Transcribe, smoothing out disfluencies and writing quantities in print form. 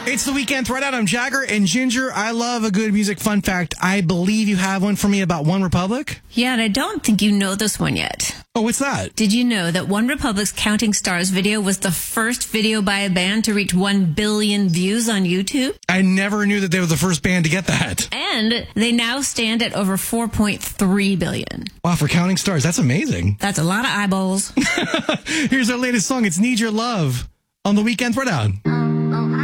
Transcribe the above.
It's the Weekend Throwdown. I'm Jagger and Ginger. I love a good music fun fact. I believe you have one for me about OneRepublic. Yeah, and I don't think you know this one yet. Oh, what's that? Did you know that OneRepublic's Counting Stars video was the first video by a band to reach 1 billion views on YouTube? I never knew that they were the first band to get that. And they now stand at over 4.3 billion. Wow, for Counting Stars, that's amazing. That's a lot of eyeballs. Here's our latest song. It's Need Your Love on the Weekend Throwdown.